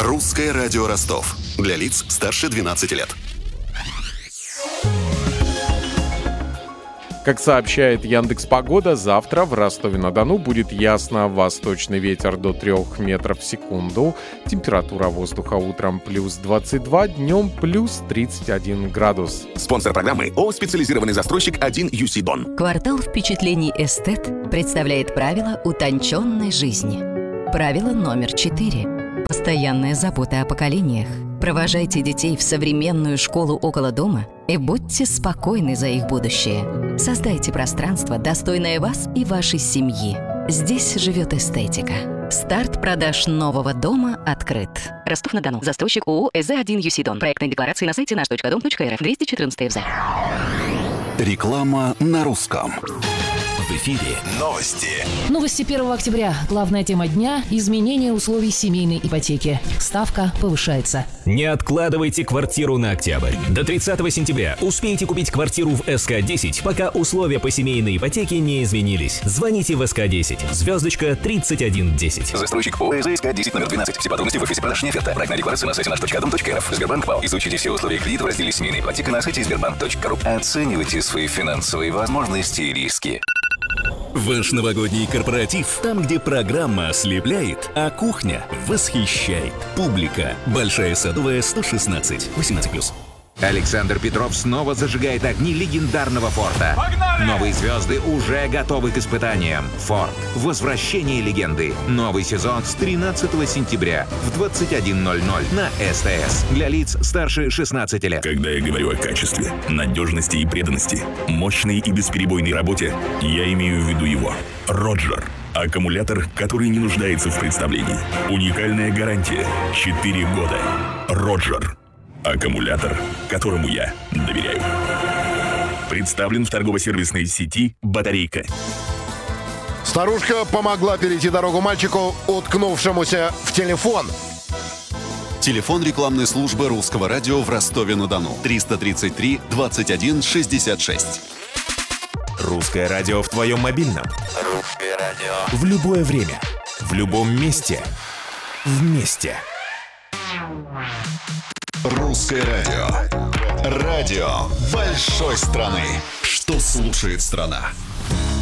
Русское радио Ростов. Для лиц старше 12 лет. Как сообщает Яндекс.Погода, завтра в Ростове-на-Дону будет ясно. Восточный ветер до 3 метров в секунду. Температура воздуха утром плюс 22, днем плюс 31 градус. Спонсор программы ООО «Специализированный застройщик 1UC Дон». Квартал впечатлений «Эстет» представляет правила утонченной жизни. Правило номер 4. Постоянная забота о поколениях. Провожайте детей в современную школу около дома и будьте спокойны за их будущее. Создайте пространство, достойное вас и вашей семьи. Здесь живет эстетика. Старт продаж нового дома открыт. Ростов-на-Дону. Застройщик ООО «СЗ1ЮСИ Дон». Проектные декларации на сайте наш.дом.рф. 214 ФЗ. Реклама на русском. В эфире новости. Новости 1 октября. Главная тема дня – изменение условий семейной ипотеки. Ставка повышается. Не откладывайте квартиру на октябрь. До 30 сентября успейте купить квартиру в СК-10, пока условия по семейной ипотеке не изменились. Звоните в СК-10, звездочка 3110. Застройщик ООО СК-10 номер 12. Все подробности в офисе продаж «Неоферта». Проектная декларация на сайте наш.дом.рф. Сбербанк ПАО. Изучите все условия кредита в разделе «Семейная ипотека» на сайте sberbank.ru. Оценивайте свои финансовые возможности и риски. Ваш новогодний корпоратив, там, где программа ослепляет, а кухня восхищает. Публика. Большая Садовая, 116. 18+. Александр Петров снова зажигает огни легендарного «Форда». Погнали! Новые звезды уже готовы к испытаниям. «Форд. Возвращение легенды». Новый сезон с 13 сентября в 21:00 на СТС. Для лиц старше 16 лет. Когда я говорю о качестве, надежности и преданности, мощной и бесперебойной работе, я имею в виду его. Роджер. Аккумулятор, который не нуждается в представлении. Уникальная гарантия. 4 года. Роджер. Аккумулятор, которому я доверяю. Представлен в торгово-сервисной сети «Батарейка». Старушка помогла перейти дорогу мальчику, уткнувшемуся в телефон. Телефон рекламной службы Русского радио в Ростове-на-Дону. 333 21 66. Русское радио в твоем мобильном. Русское радио. В любое время. В любом месте. Вместе. Русское радио. Радио большой страны. Что слушает страна?